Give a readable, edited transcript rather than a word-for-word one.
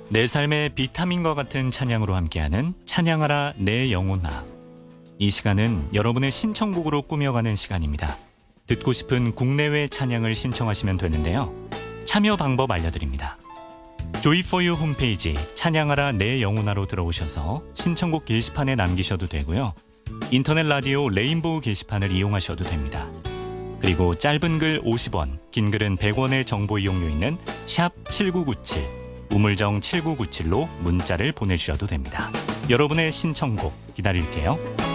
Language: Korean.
내 삶의 비타민과 같은 찬양으로 함께하는 찬양하라 내 영혼아. 이 시간은 여러분의 신청곡으로 꾸며가는 시간입니다. 듣고 싶은 국내외 찬양을 신청하시면 되는데요. 참여 방법 알려드립니다. 조이4유 홈페이지 찬양하라 내 영혼아로 들어오셔서 신청곡 게시판에 남기셔도 되고요. 인터넷 라디오 레인보우 게시판을 이용하셔도 됩니다. 그리고 짧은 글 50원, 긴 글은 100원의 정보 이용료있는 샵 7997, 우물정 7997로 문자를 보내주셔도 됩니다. 여러분의 신청곡 기다릴게요.